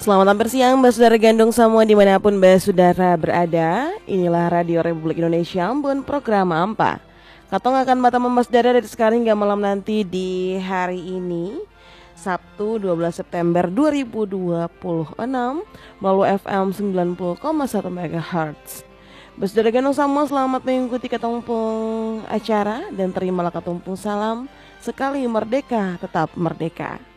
Selamat hampir siang Mbak Saudara Gandung semua dimanapun Mbak Saudara berada. Inilah Radio Republik Indonesia Ambon program Ampa. Katong akan mata Mbak Saudara dari sekarang hingga malam nanti di hari ini Sabtu 12 September 2026 melalui FM 90,1 MHz. Mbak Saudara Gandung semua selamat mengikuti ketumpung acara dan terimalah ketumpung salam. Sekali merdeka tetap merdeka.